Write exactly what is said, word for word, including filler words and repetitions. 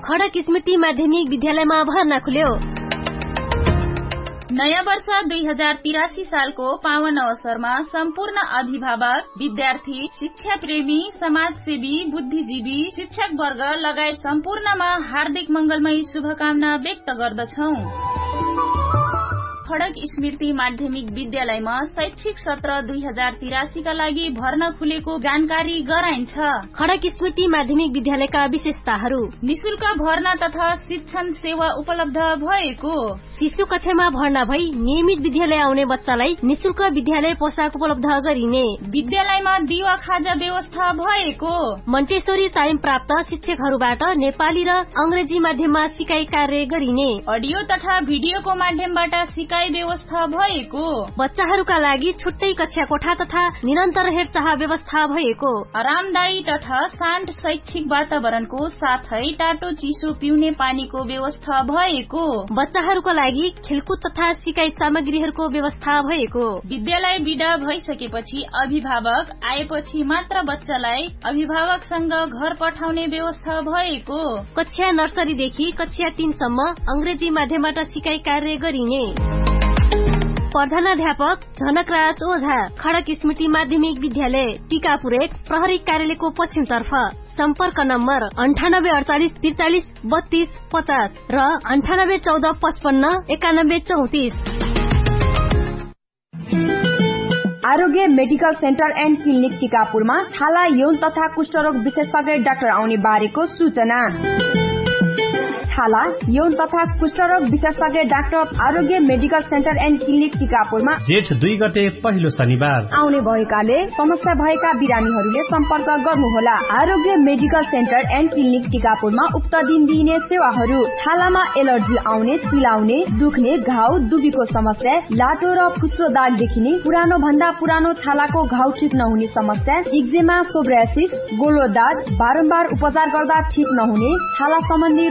खडक स्मृति माध्यमिक विद्यालयमा भर्ना खुल्यो। नयाँ वर्ष दुई हजार तिरासी सालको पावन अवसरमा सम्पूर्ण अभिभावक, विद्यार्थी, शिक्षा प्रेमी, समाजसेवी, बुद्धिजीवी, शिक्षक वर्ग लगायत सम्पूर्णमा हार्दिक मंगलमय शुभकामना व्यक्त गर्दछौं। खडक स्मृति माध्यमिक विद्यालयमा शैक्षिक सत्र दुई हजार तिरासी का लागि भर्ना खुलेको जानकारी गराइन्छ। खडक स्मृति माध्यमिक विद्यालयका विशेषताहरू: निशुल्क भर्ना तथा शिक्षण सेवा उपलब्ध भएको, शिशु कक्षामा भर्ना भई नियमित विद्यालय आउने बच्चालाई निशुल्क विद्यालय पोसाक उपलब्ध गरिने, विद्यालयमा दिवा खाजा व्यवस्था भएको, मन्टेश्वरी तालिम प्राप्त शिक्षकहरूबाट नेपाली र अंग्रेजी माध्यममा सिकाइ कार्य गरिने, अडियो तथा भिडियोको माध्यमबाट सिकाइ व्यवस्था भएको, बच्चाहरूका लागि छुट्टै कक्षा कोठा तथा निरन्तर हेरचाह व्यवस्था भएको, आरामदायी तथा शान्त शैक्षिक वातावरणको साथै तातो चिसो पिउने पानीको व्यवस्था भएको, बच्चाहरूका लागि खेलकुद तथा सिकाइ सामग्रीहरूको व्यवस्था भएको, विद्यालय बिदा भइसकेपछि अभिभावक आएपछि मात्र बच्चालाई अभिभावकसँग घर पठाउने व्यवस्था भएको, कक्षा नर्सरीदेखि कक्षा तीन सम्म अंग्रेजी माध्यमबाट सिकाइ कार्य गरिने। प्रधानाध्यापक झनकराज ओझा, खडक स्मृति माध्यमिक विद्यालय, टीकापुर एक, प्रहरी कार्यालयको पश्चिमतर्फ। सम्पर्क नम्बर अन्ठानब्बे अडचालिस त्रिचालिस बत्तीस पचास र अन्ठानब्बे चौध पचपन्न एकानब्बे चौतिस। आरोग्य मेडिकल सेन्टर एन्ड क्लिनिक टीकापुरमा छाला, यौन तथा कुष्ठरोग विशेषज्ञ डाक्टर आउने बारेको सूचना। छाला, यौन तथा कुष्ठरोग विशेषज्ञ doctor Aarogya medical centre and clinic टीकापुरमा जेठ दुई गते पहिलो शनिबार आउने भएकाले समस्या भएका बिरामीहरूले सम्पर्क गर्नुहोला। आरोग्य मेडिकल सेन्टर एन्ड क्लिनिक टीकापुरमा उक्त दिन दिइने सेवाहरू: छालामा एलर्जी आउने, चिलाउने, दुख्ने, घाउ, दुबीको समस्या, लाटो र फुस्रो दाग देखिने, पुरानो भन्दा पुरानो छालाको घाउ ठिक नहुने समस्या, इक्जेमा, सोब्रासिस, गोलो दाग, बारम्बार उपचार गर्दा ठिक नहुने, छाला सम्बन्धी